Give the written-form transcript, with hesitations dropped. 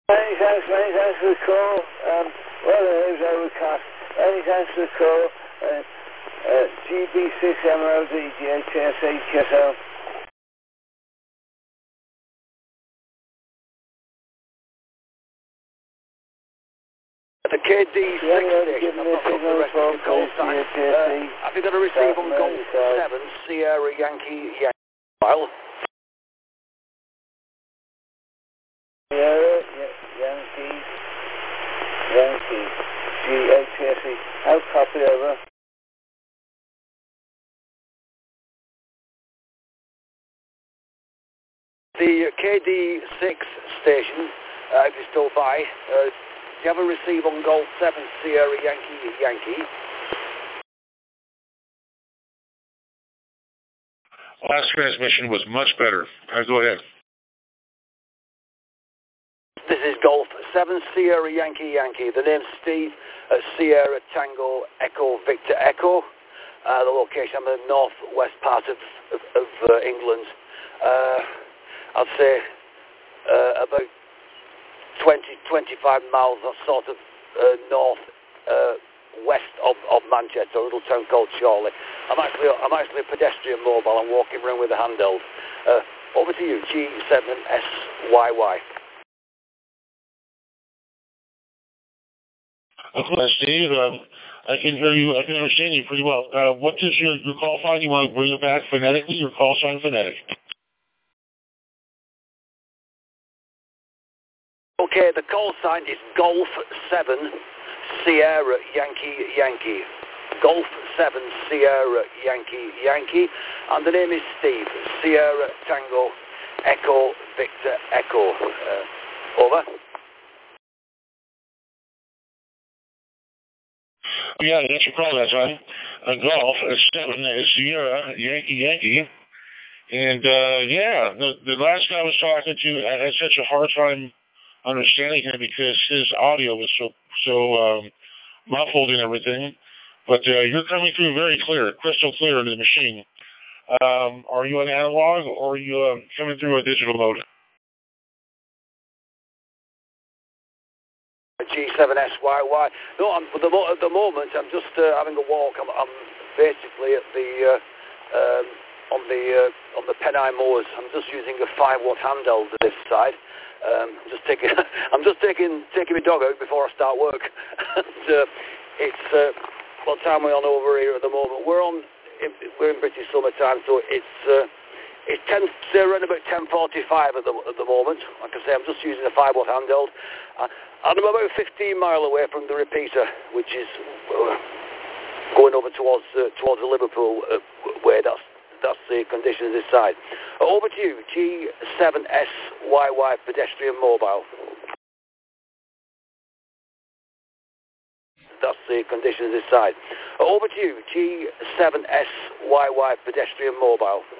Many thanks for the call. Well, it is overcast. Many thanks for the call. GB6MODGHSHSL. The KD6 station, I'm not sure the rest of the call sign. Have you got a receive on Golf 7, Sierra Yankee file? Sierra Yankee GHSE. I'll copy over. The KD6 station, if you're still by, do you have a receive on Golf 7 Sierra Yankee? Last transmission was much better. Go ahead. This is Golf 7 Sierra Yankee. The name's Steve at Sierra Tango Echo Victor Echo. The location, I'm in the northwest part of England. I'd say about 20-25 miles sort of north west of Manchester, a little town called Chorley. I'm actually a pedestrian mobile. I'm walking around with a handheld. Over to you, G7SYY. Okay, Steve, I can hear you. I can understand you pretty well. What is your call sign? You want to bring it back phonetically? Your call sign phonetic. Okay, the call sign is Golf 7 Sierra Yankee. Golf 7 Sierra Yankee. And the name is Steve. Sierra Tango Echo Victor Echo. Over. Yeah, that's your call, that's right. Golf 7 Sierra Yankee. And, the last guy I was talking to, I had such a hard time understanding him because his audio was so muffled and everything. But you're coming through very clear, crystal clear in the machine. Are you an analog or are you coming through a digital mode? G7SYY. No, at the moment I'm just having a walk. I'm basically at the on the Pennine Moors. I'm just using a 5-watt handheld this side. I'm just taking my dog out before I start work. And, it's what time we're on over here at the moment. We're in British summertime, so it's around about 10:45 at the moment. Like I say, I'm just using a 5-watt handheld. And I'm about 15 mile away from the repeater, which is going over towards the Liverpool way. That's the conditions this side. Over to you, G7SYY pedestrian mobile. That's the conditions this side. Over to you, G7SYY pedestrian mobile.